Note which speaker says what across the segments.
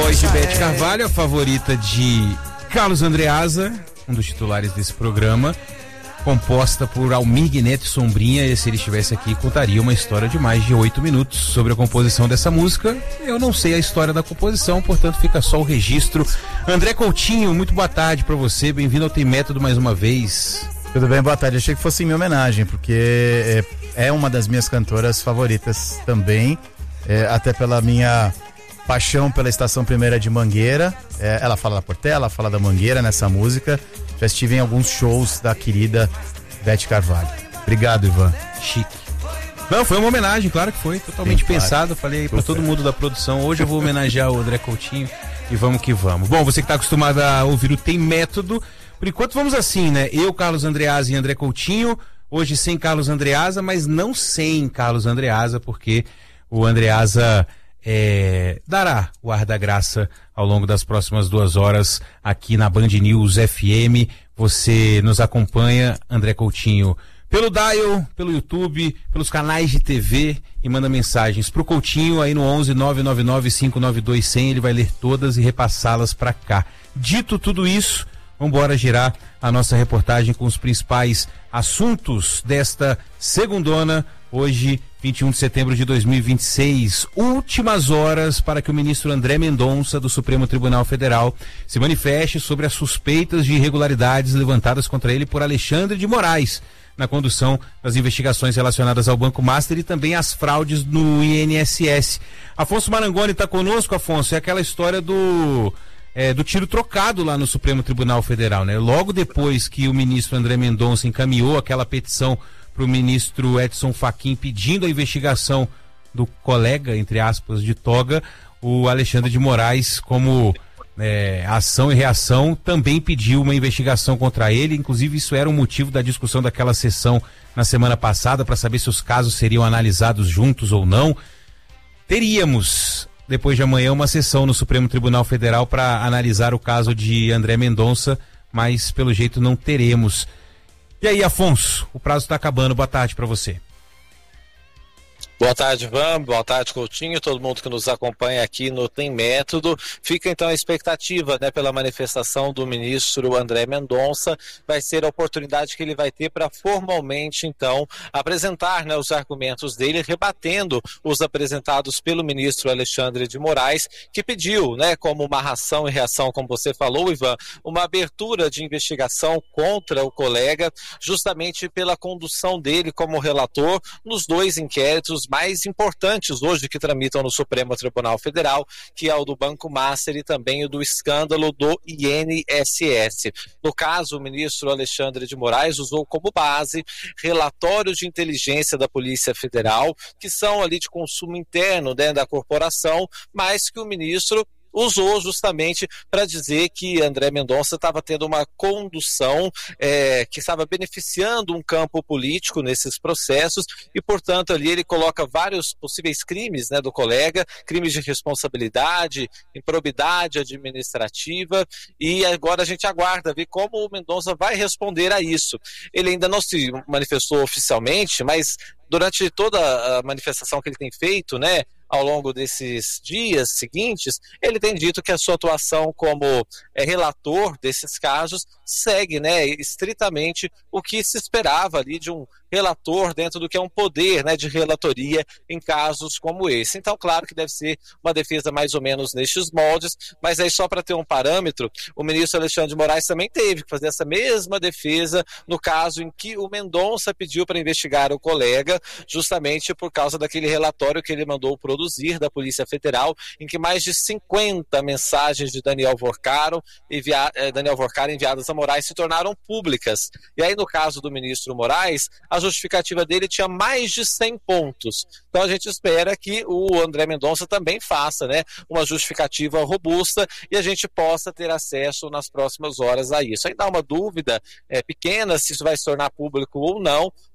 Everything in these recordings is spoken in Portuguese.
Speaker 1: voz de Beth Carvalho, a favorita de Carlos Andreasa, um dos titulares desse programa, composta por Almir Neto e Sombrinha, e se ele estivesse aqui, contaria uma história de mais de 8 minutos sobre a composição dessa música. Eu não sei a história da composição, portanto fica só o registro. André Coutinho, muito boa tarde pra você, bem-vindo ao Tem Método mais uma vez.
Speaker 2: Tudo bem, boa tarde. Achei que fosse em minha homenagem, porque é uma das minhas cantoras favoritas também, até pela minha paixão pela Estação Primeira de Mangueira. Ela fala da Portela, fala da Mangueira nessa música. Já estive em alguns shows da querida Beth Carvalho. Obrigado, Ivan.
Speaker 1: Chique. Não, foi uma homenagem, claro que foi, totalmente pensado. Falei aí pra todo mundo da produção, hoje eu vou homenagear o André Coutinho e vamos que vamos. Bom, você que tá acostumado a ouvir o Tem Método, por enquanto vamos assim, né? Eu, Carlos Andreasa e André Coutinho, hoje sem Carlos Andreasa, mas não sem Carlos Andreasa, porque o Andreasa dará o ar da graça ao longo das próximas 2 horas aqui na Band News FM. Você nos acompanha, André Coutinho, pelo Dial, pelo YouTube, pelos canais de TV e manda mensagens pro Coutinho aí no 11 999 592 100. Ele vai ler todas e repassá-las para cá. Dito tudo isso, vamos embora girar a nossa reportagem com os principais assuntos desta segundona, hoje, 21 de setembro de 2026. Últimas horas para que o ministro André Mendonça, do Supremo Tribunal Federal, se manifeste sobre as suspeitas de irregularidades levantadas contra ele por Alexandre de Moraes, na condução das investigações relacionadas ao Banco Master e também às fraudes no INSS. Afonso Marangoni está conosco, Afonso. É aquela história do tiro trocado lá no Supremo Tribunal Federal, né? Logo depois que o ministro André Mendonça encaminhou aquela petição para o ministro Edson Fachin pedindo a investigação do colega, entre aspas, de toga, o Alexandre de Moraes, como ação e reação, também pediu uma investigação contra ele. Inclusive isso era um motivo da discussão daquela sessão na semana passada, para saber se os casos seriam analisados juntos ou não. Teríamos depois de amanhã uma sessão no Supremo Tribunal Federal para analisar o caso de André Mendonça, mas pelo jeito não teremos. E aí, Afonso, o prazo está acabando, boa tarde para você.
Speaker 3: Boa tarde, Ivan, boa tarde, Coutinho, todo mundo que nos acompanha aqui no Tem Método. Fica então a expectativa, né, pela manifestação do ministro André Mendonça. Vai ser a oportunidade que ele vai ter para formalmente então apresentar, né, os argumentos dele, rebatendo os apresentados pelo ministro Alexandre de Moraes, que pediu, né, como uma ação e reação, como você falou, Ivan, uma abertura de investigação contra o colega, justamente pela condução dele como relator nos 2 inquéritos mais importantes hoje que tramitam no Supremo Tribunal Federal, que é o do Banco Master e também o do escândalo do INSS. No caso, o ministro Alexandre de Moraes usou como base relatórios de inteligência da Polícia Federal, que são ali de consumo interno, né, da corporação, mas que o ministro usou justamente para dizer que André Mendonça estava tendo uma condução que estava beneficiando um campo político nesses processos e, portanto, ali ele coloca vários possíveis crimes, né, do colega, crimes de responsabilidade, improbidade administrativa, e agora a gente aguarda ver como o Mendonça vai responder a isso. Ele ainda não se manifestou oficialmente, mas durante toda a manifestação que ele tem feito, né, ao longo desses dias seguintes, ele tem dito que a sua atuação como relator desses casos segue, né, estritamente o que se esperava ali de um relator dentro do que é um poder, né, de relatoria em casos como esse. Então, claro que deve ser uma defesa mais ou menos nestes moldes, mas aí só para ter um parâmetro, o ministro Alexandre de Moraes também teve que fazer essa mesma defesa no caso em que o Mendonça pediu para investigar o colega, justamente por causa daquele relatório que ele mandou produzir da Polícia Federal, em que mais de 50 mensagens de Daniel Vorcaro enviadas a Moraes se tornaram públicas. E aí, no caso do ministro Moraes, a justificativa dele tinha mais de 100 pontos. Então a gente espera que o André Mendonça também faça, né, uma justificativa robusta e a gente possa ter acesso nas próximas horas a isso. Ainda há uma dúvida pequena se isso vai se tornar público ou não,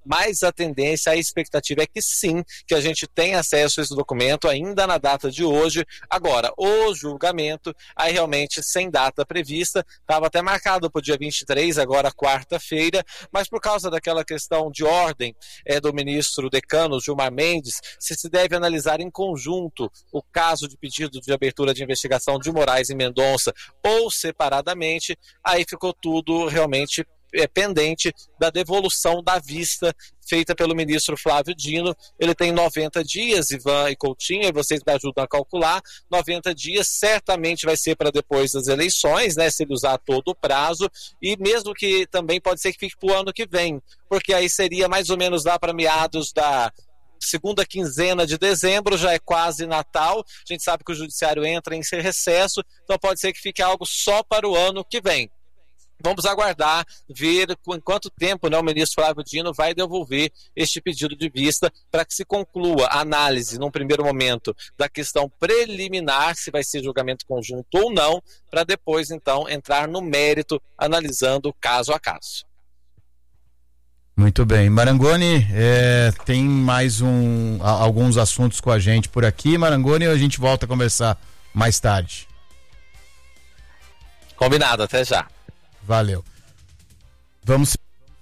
Speaker 3: mas a tendência, a expectativa é que sim, que a gente tenha acesso a esse documento ainda na data de hoje. Agora, o julgamento, aí realmente sem data prevista, estava até marcado para o dia 23, agora quarta-feira, mas por causa daquela questão de ordem do ministro decano Gilmar Mendes, se deve analisar em conjunto o caso de pedido de abertura de investigação de Moraes e Mendonça ou separadamente, aí ficou tudo realmente pendente da devolução da vista feita pelo ministro Flávio Dino. Ele tem 90 dias, Ivan e Coutinho, e vocês me ajudam a calcular, 90 dias certamente vai ser para depois das eleições, né, se ele usar todo o prazo, e mesmo que também pode ser que fique para o ano que vem, porque aí seria mais ou menos lá para meados da segunda quinzena de dezembro, já é quase Natal, a gente sabe que o judiciário entra em recesso, então pode ser que fique algo só para o ano que vem. Vamos aguardar, ver em quanto tempo, né, o ministro Flávio Dino vai devolver este pedido de vista para que se conclua a análise, num primeiro momento, da questão preliminar, se vai ser julgamento conjunto ou não, para depois, então, entrar no mérito, analisando caso a caso.
Speaker 2: Muito bem. Marangoni, tem mais alguns assuntos com a gente por aqui. Marangoni, a gente volta a conversar mais tarde.
Speaker 3: Combinado, até já.
Speaker 2: Valeu. Vamos.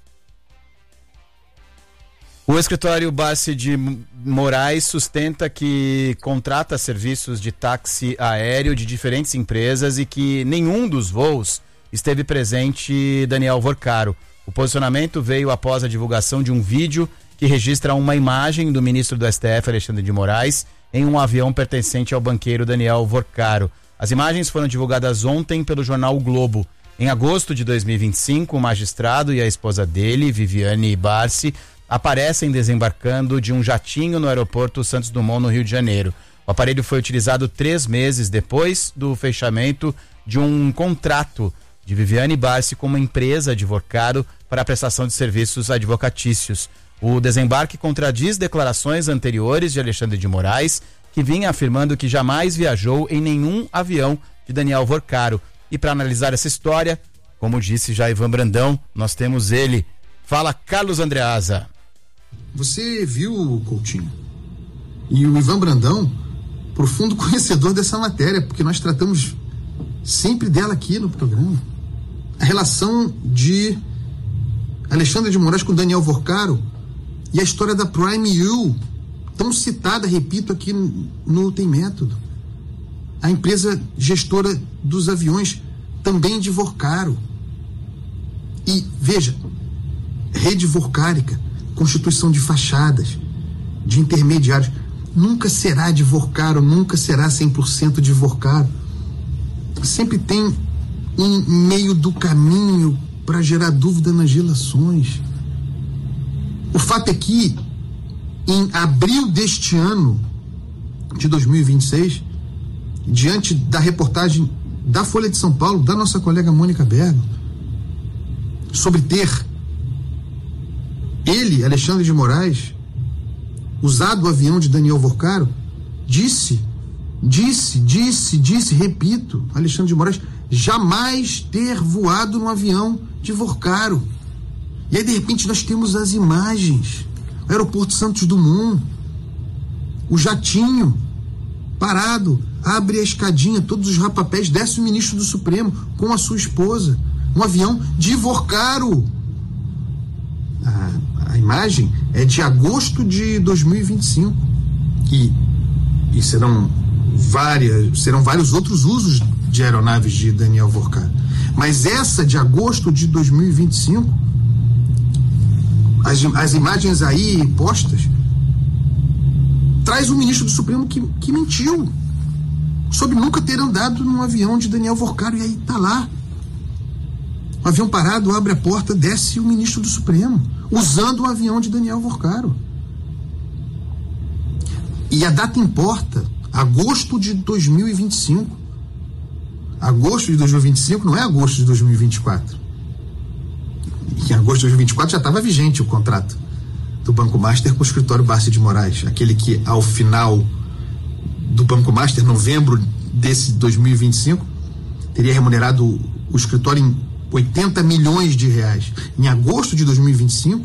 Speaker 2: O escritório Barsi de Moraes sustenta que contrata serviços de táxi aéreo de diferentes empresas e que nenhum dos voos esteve presente Daniel Vorcaro. O posicionamento veio após a divulgação de um vídeo que registra uma imagem do ministro do STF, Alexandre de Moraes, em um avião pertencente ao banqueiro Daniel Vorcaro. As imagens foram divulgadas ontem pelo jornal O Globo. Em agosto de 2025, o magistrado e a esposa dele, Viviane Barsi, aparecem desembarcando de um jatinho no aeroporto Santos Dumont, no Rio de Janeiro. O aparelho foi utilizado 3 meses depois do fechamento de um contrato de Viviane Barsi com uma empresa de Vorcaro para a prestação de serviços advocatícios. O desembarque contradiz declarações anteriores de Alexandre de Moraes, que vinha afirmando que jamais viajou em nenhum avião de Daniel Vorcaro. E para analisar essa história, como disse já Ivan Brandão, nós temos ele. Fala, Carlos Andreasa.
Speaker 4: Você viu, Coutinho? E o Ivan Brandão, profundo conhecedor dessa matéria, porque nós tratamos sempre dela aqui no programa. A relação de Alexandre de Moraes com Daniel Vorcaro e a história da Prime U, tão citada, repito, aqui no Tem Método. A empresa gestora dos aviões também de Vorcaro. E, veja, rede vorcárica, constituição de fachadas, de intermediários, nunca será de Vorcaro, nunca será 100% de Vorcaro. Sempre tem um meio do caminho para gerar dúvida nas relações. O fato é que, em abril deste ano, de 2026, diante da reportagem da Folha de São Paulo, da nossa colega Mônica Bergo, sobre ter ele, Alexandre de Moraes, usado o avião de Daniel Vorcaro, disse, repito, Alexandre de Moraes jamais ter voado no avião de Vorcaro. E aí, de repente, nós temos as imagens, o aeroporto Santos Dumont, o jatinho parado, abre a escadinha, todos os rapapés, desce o ministro do Supremo com a sua esposa, um avião de Vorcaro. A imagem é de agosto de 2025 e serão vários outros usos de aeronaves de Daniel Vorcaro. Mas essa de agosto de 2025, as imagens aí postas, traz o ministro do Supremo que mentiu sobre nunca ter andado num avião de Daniel Vorcaro. E aí tá lá, o avião parado, abre a porta, desce o ministro do Supremo usando o avião de Daniel Vorcaro. E a data importa, agosto de 2025. Agosto de 2025 não é agosto de 2024. Em agosto de 2024 já estava vigente o contrato do Banco Master com o escritório Barsi de Moraes, aquele que ao final do Banco Master, novembro desse 2025, teria remunerado o escritório em 80 milhões de reais. Em agosto de 2025,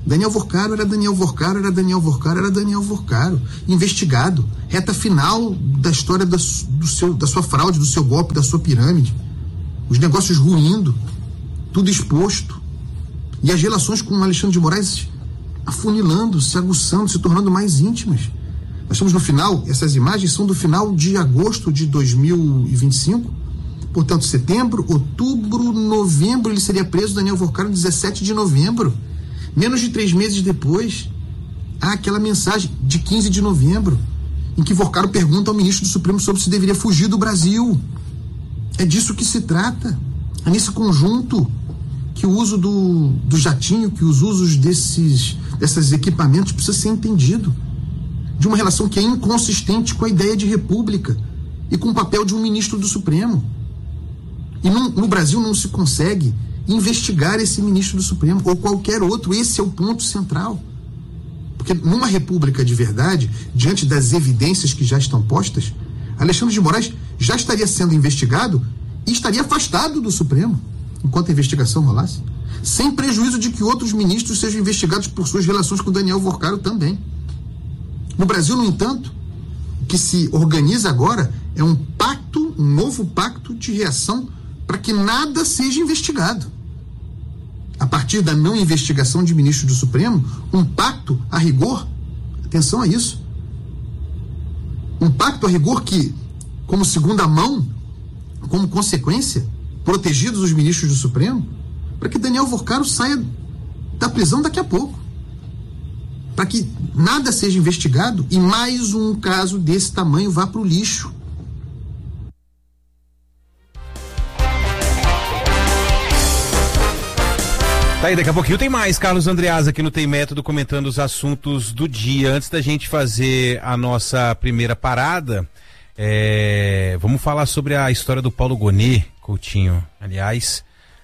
Speaker 4: Daniel Vorcaro era Daniel Vorcaro, era Daniel Vorcaro, era Daniel Vorcaro. Investigado. Reta final da história da sua fraude, do seu golpe, da sua pirâmide. Os negócios ruindo. Tudo exposto. E as relações com o Alexandre de Moraes afunilando, se aguçando, se tornando mais íntimas. Nós estamos no final, essas imagens são do final de agosto de 2025. Portanto, setembro, outubro, novembro, ele seria preso, Daniel Vorcaro, 17 de novembro. Menos de 3 meses depois, há aquela mensagem de 15 de novembro, em que Vorcaro pergunta ao ministro do Supremo sobre se deveria fugir do Brasil. É disso que se trata. É nesse conjunto que o uso do jatinho, que os usos desses equipamentos precisa ser entendido. De uma relação que é inconsistente com a ideia de república e com o papel de um ministro do Supremo. E no Brasil não se consegue investigar esse ministro do Supremo ou qualquer outro. Esse é o ponto central. Porque numa república de verdade, diante das evidências que já estão postas, Alexandre de Moraes já estaria sendo investigado e estaria afastado do Supremo enquanto a investigação rolasse, sem prejuízo de que outros ministros sejam investigados por suas relações com Daniel Vorcaro também. No Brasil, no entanto, o que se organiza agora é um novo pacto de reação para que nada seja investigado. A partir da não investigação de ministro do Supremo, um pacto a rigor, atenção a isso, um pacto a rigor que, como segunda mão, como consequência, protegidos os ministros do Supremo, para que Daniel Vorcaro saia da prisão daqui a pouco. Para que nada seja investigado e mais um caso desse tamanho vá para o lixo.
Speaker 1: Tá aí, daqui a pouquinho tem mais Carlos Andreasa aqui no Tem Método comentando os assuntos do dia. Antes da gente fazer a nossa primeira parada, vamos falar sobre a história do Paulo Gonet, Coutinho. Aliás,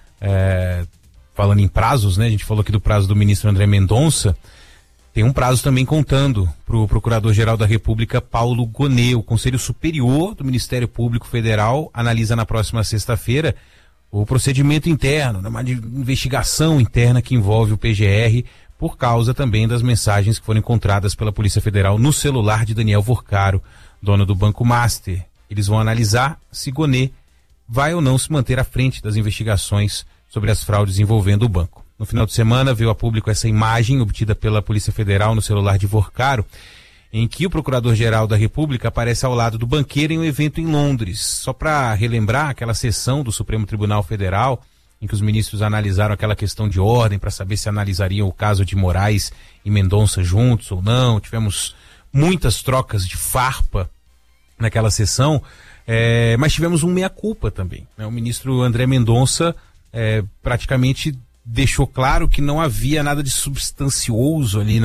Speaker 1: falando em prazos, né? A gente falou aqui do prazo do ministro André Mendonça. Tem um prazo também contando para o Procurador-Geral da República, Paulo Gonet. O Conselho Superior do Ministério Público Federal analisa na próxima sexta-feira o procedimento interno, uma investigação interna que envolve o PGR, por causa também das mensagens que foram encontradas pela Polícia Federal no celular de Daniel Vorcaro, dono do Banco Master. Eles vão analisar se Gonet vai ou não se manter à frente das investigações sobre as fraudes envolvendo o banco. No final de semana veio a público essa imagem obtida pela Polícia Federal no celular de Vorcaro, em que o Procurador-Geral da República aparece ao lado do banqueiro em um evento em Londres. Só para relembrar aquela sessão do Supremo Tribunal Federal, em que os ministros analisaram aquela questão de ordem para saber se analisariam o caso de Moraes e Mendonça juntos ou não. Tivemos muitas trocas de farpa naquela sessão, mas tivemos um meia-culpa também, né? O ministro André Mendonça praticamente deixou claro que não havia nada de substancioso ali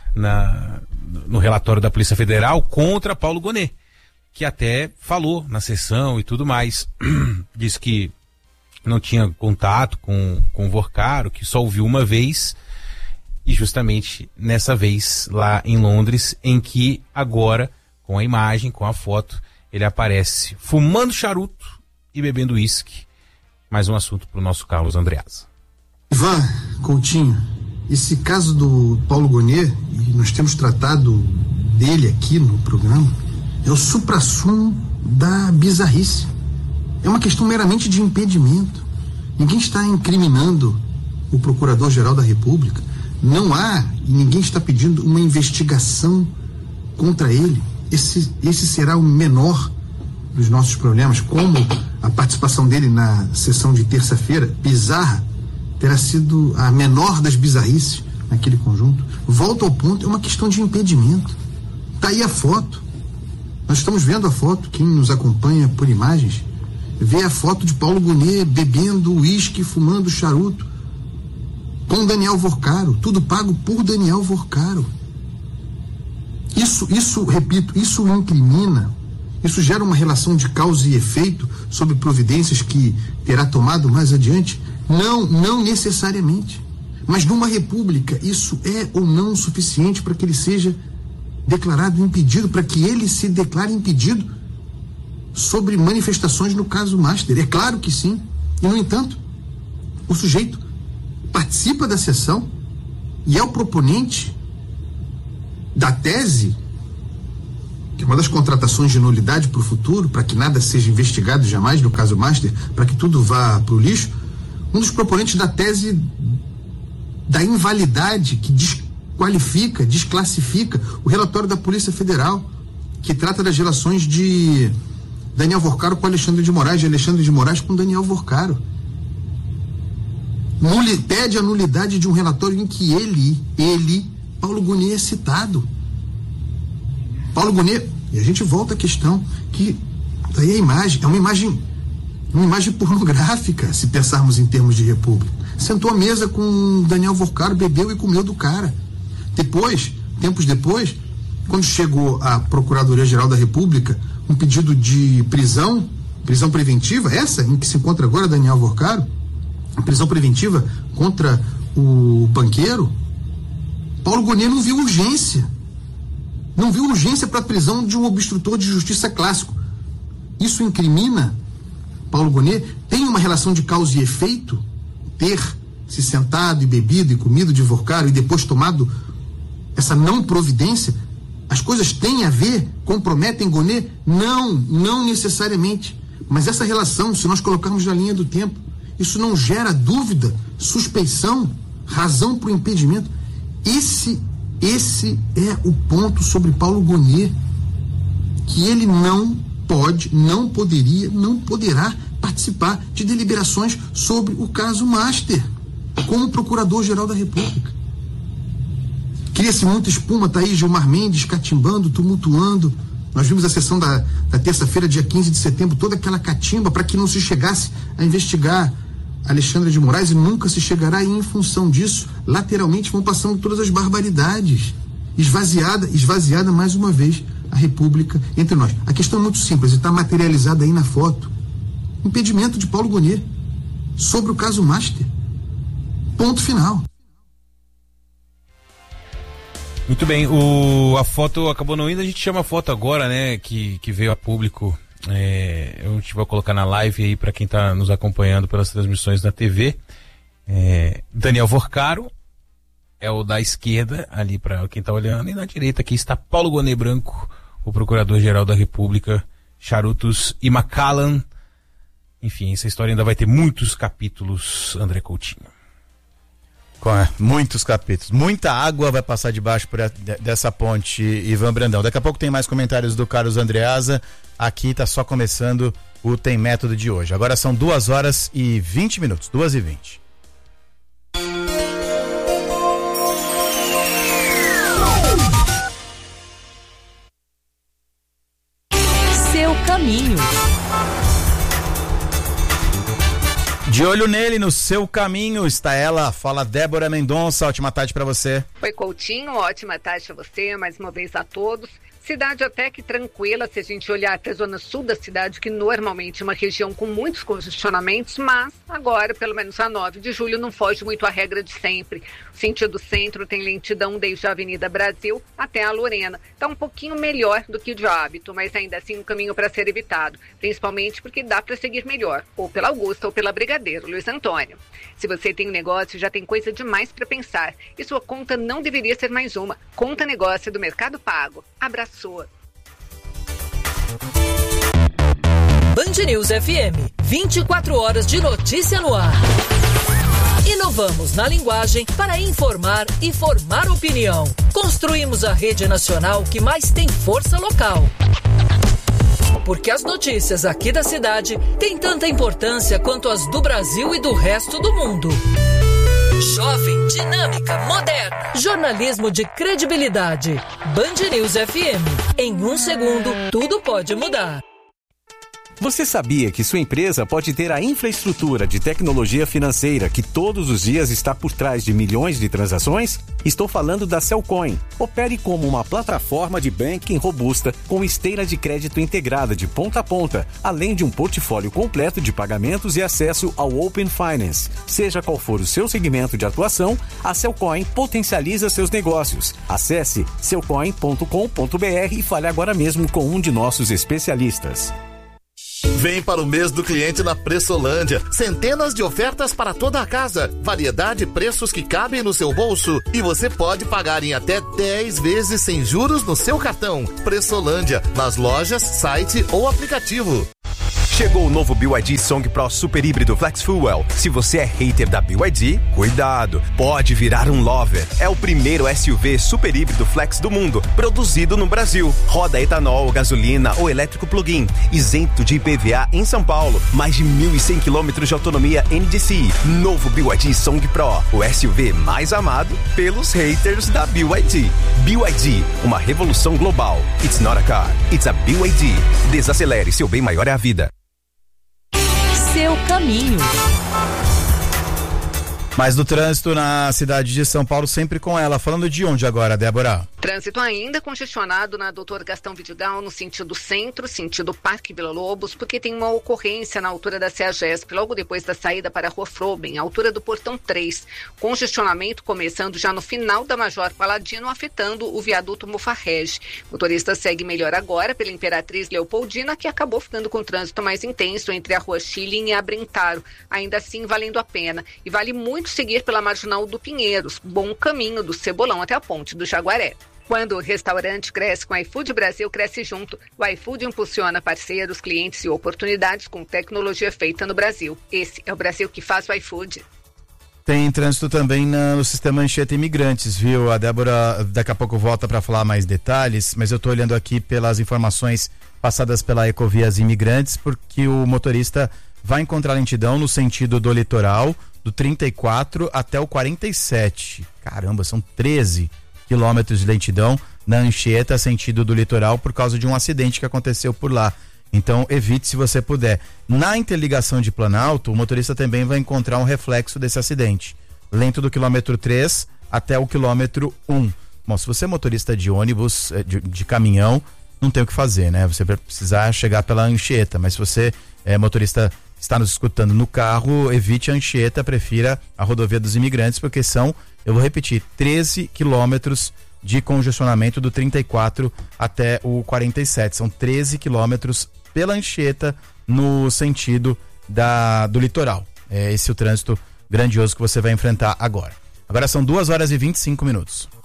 Speaker 1: no relatório da Polícia Federal contra Paulo Gonet, que até falou na sessão e tudo mais. Disse que não tinha contato com o Vorcaro, que só ouviu uma vez, e justamente nessa vez lá em Londres, em que agora, com a imagem, com a foto, ele aparece fumando charuto e bebendo uísque. Mais um assunto para o nosso Carlos Andreasa.
Speaker 4: Ivan, Coutinho, esse caso do Paulo Gonet, e nós temos tratado dele aqui no programa, é o suprassumo da bizarrice. É uma questão meramente de impedimento. Ninguém está incriminando o Procurador-Geral da República. Não há, e ninguém está pedindo uma investigação contra ele. Esse será o menor dos nossos problemas, como a participação dele na sessão de terça-feira, bizarra, terá sido a menor das bizarrices naquele conjunto. Volto ao ponto, é uma questão de impedimento. Está aí a foto. Nós estamos vendo a foto, quem nos acompanha por imagens, vê a foto de Paulo Gonet bebendo uísque, fumando charuto, com Daniel Vorcaro, tudo pago por Daniel Vorcaro. Isso, repito, isso o incrimina, isso gera uma relação de causa e efeito sobre providências que terá tomado mais adiante. Não necessariamente. Mas numa república, isso é ou não suficiente para que ele seja declarado impedido, para que ele se declare impedido sobre manifestações no caso Master? É claro que sim. E, no entanto, o sujeito participa da sessão, e é o proponente da tese, que é uma das contratações de nulidade para o futuro, para que nada seja investigado jamais no caso Master, para que tudo vá para o lixo, um dos proponentes da tese da invalidade que desqualifica, desclassifica o relatório da Polícia Federal, que trata das relações de Daniel Vorcaro com Alexandre de Moraes, de Alexandre de Moraes com Daniel Vorcaro. Pede a nulidade de um relatório em que Paulo Gonet, é citado. Paulo Gonet, e a gente volta à questão que daí a imagem, é uma imagem pornográfica, se pensarmos em termos de república. Sentou à mesa com Daniel Vorcaro, bebeu e comeu do cara. Depois, tempos depois, quando chegou à Procuradoria-Geral da República um pedido de prisão preventiva, essa em que se encontra agora Daniel Vorcaro, a prisão preventiva contra o banqueiro, Paulo Gonet não viu urgência para a prisão de um obstrutor de justiça clássico. Isso incrimina Paulo Gonet? Tem uma relação de causa e efeito? Ter se sentado e bebido e comido de Vorcaro e depois tomado essa não providência? As coisas têm a ver? Comprometem Gonet? Não necessariamente. Mas essa relação, se nós colocarmos na linha do tempo, isso não gera dúvida, suspeição, razão para o impedimento. Esse é o ponto sobre Paulo Gonet, que ele não pode, não poderia, não poderá participar de deliberações sobre o caso Master, como Procurador-Geral da República. Cria-se muita espuma, tá aí Gilmar Mendes catimbando, tumultuando. Nós vimos a sessão da terça-feira, dia 15 de setembro, toda aquela catimba para que não se chegasse a investigar Alexandre de Moraes, e nunca se chegará, e em função disso, lateralmente vão passando todas as barbaridades. Esvaziada mais uma vez a República entre nós. A questão é muito simples, e está materializada aí na foto. Impedimento de Paulo Gonet sobre o caso Master. Ponto final.
Speaker 1: Muito bem, a foto acabou não indo, a gente chama a foto agora, né, que veio a público. A gente vai colocar na live aí para quem está nos acompanhando pelas transmissões da TV. Daniel Vorcaro é o da esquerda, ali para quem está olhando, e na direita aqui está Paulo Gonet Branco, o Procurador-Geral da República, Charutos e Macallan. Enfim, essa história ainda vai ter muitos capítulos, André Coutinho.
Speaker 2: Muitos capítulos. Muita água vai passar debaixo dessa ponte, Ivan Brandão. Daqui a pouco tem mais comentários do Carlos Andreasa. Aqui tá só começando o Tem Método de hoje. Agora são 2h20, 2h20.
Speaker 5: Seu caminho.
Speaker 2: De olho nele, no seu caminho, está ela. Fala, Débora Mendonça. Ótima tarde para você.
Speaker 6: Oi, Coutinho. Ótima tarde para você, mais uma vez a todos. Cidade até que tranquila, se a gente olhar até a zona sul da cidade, que normalmente é uma região com muitos congestionamentos, mas agora, pelo menos a 9 de julho, não foge muito à regra de sempre. O sentido centro tem lentidão desde a Avenida Brasil até a Lorena. Está um pouquinho melhor do que de hábito, mas ainda assim um caminho para ser evitado, principalmente porque dá para seguir melhor, ou pela Augusta ou pela Brigadeiro, Luiz Antônio. Se você tem um negócio, já tem coisa demais para pensar, e sua conta não deveria ser mais uma. Conta Negócio do Mercado Pago. Abraço.
Speaker 5: Band News FM, 24 horas de notícia no ar. Inovamos na linguagem para informar e formar opinião. Construímos a rede nacional que mais tem força local. Porque as notícias aqui da cidade têm tanta importância quanto as do Brasil e do resto do mundo. Jovem, dinâmica, moderna. Jornalismo de credibilidade. Band News FM. Em 1 segundo, tudo pode mudar.
Speaker 7: Você sabia que sua empresa pode ter a infraestrutura de tecnologia financeira que todos os dias está por trás de milhões de transações? Estou falando da Cellcoin. Opere como uma plataforma de banking robusta com esteira de crédito integrada de ponta a ponta, além de um portfólio completo de pagamentos e acesso ao Open Finance. Seja qual for o seu segmento de atuação, a Cellcoin potencializa seus negócios. Acesse cellcoin.com.br e fale agora mesmo com um de nossos especialistas.
Speaker 8: Vem para o mês do cliente na Pressolândia. Centenas de ofertas para toda a casa. Variedade e preços que cabem no seu bolso. E você pode pagar em até 10 vezes sem juros no seu cartão. Pressolândia, nas lojas, site ou aplicativo.
Speaker 9: Chegou o novo BYD Song Pro Super Híbrido Flex Fuel. Se você é hater da BYD, cuidado, pode virar um lover. É o primeiro SUV super híbrido flex do mundo, produzido no Brasil. Roda etanol, gasolina ou elétrico plug-in, isento de IPVA em São Paulo. Mais de 1.100 km de autonomia NDCi. Novo BYD Song Pro, o SUV mais amado pelos haters da BYD. BYD, uma revolução global. It's not a car, it's a BYD. Desacelere, seu bem maior é a vida.
Speaker 5: Seu caminho.
Speaker 2: Mais do trânsito na cidade de São Paulo, sempre com ela. Falando de onde agora, Débora?
Speaker 6: Trânsito ainda congestionado na Doutor Gastão Vidigal, no sentido centro, sentido Parque Vila Lobos, porque tem uma ocorrência na altura da CEAGESP, logo depois da saída para a Rua Froben, altura do Portão 3. Congestionamento começando já no final da Major Paladino, afetando o viaduto Mufarrege. O motorista segue melhor agora pela Imperatriz Leopoldina, que acabou ficando com trânsito mais intenso entre a Rua Chile e a Brentaro. Ainda assim, valendo a pena. E vale muito seguir pela Marginal do Pinheiros, bom caminho do Cebolão até a Ponte do Jaguaré. Quando o restaurante cresce com o iFood Brasil, cresce junto. O iFood impulsiona parceiros, clientes e oportunidades com tecnologia feita no Brasil. Esse é o Brasil que faz o iFood.
Speaker 2: Tem trânsito também no sistema Anchieta Imigrantes, viu? A Débora daqui a pouco volta para falar mais detalhes, mas eu estou olhando aqui pelas informações passadas pela Ecovias Imigrantes, porque o motorista vai encontrar lentidão no sentido do litoral, do 34 até o 47. Caramba, são 13 quilômetros de lentidão na Anchieta, sentido do litoral, por causa de um acidente que aconteceu por lá. Então, evite se você puder. Na interligação de Planalto, o motorista também vai encontrar um reflexo desse acidente. Lento do quilômetro 3 até o quilômetro 1. Bom, se você é motorista de ônibus, de caminhão, não tem o que fazer, né? Você vai precisar chegar pela Anchieta, mas se você é motorista, está nos escutando no carro, evite a Anchieta, prefira a rodovia dos imigrantes, porque são, eu vou repetir, 13 quilômetros de congestionamento do 34 até o 47. São 13 quilômetros pela Anchieta no sentido do litoral. É esse o trânsito grandioso que você vai enfrentar agora. Agora são 2 horas e 25 minutos.